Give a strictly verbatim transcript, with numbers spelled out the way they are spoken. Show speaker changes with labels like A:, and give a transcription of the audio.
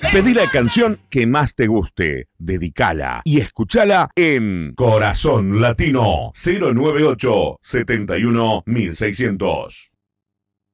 A: Pedí la canción que más te guste, dedicala y escúchala en Corazón Latino cero nueve ocho, setenta y uno, mil seiscientos.